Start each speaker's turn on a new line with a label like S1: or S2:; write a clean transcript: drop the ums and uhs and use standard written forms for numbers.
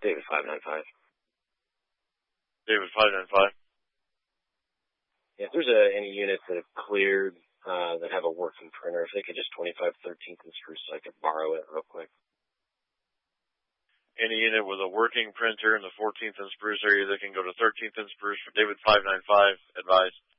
S1: David 595.
S2: David 595.
S1: Yeah, if there's any units that have cleared that have a working printer, if they could just 25 13th and spruce so I could borrow it real quick.
S2: Any unit with a working printer in the 14th and Spruce area that can go to 13th and Spruce for David 595, advised.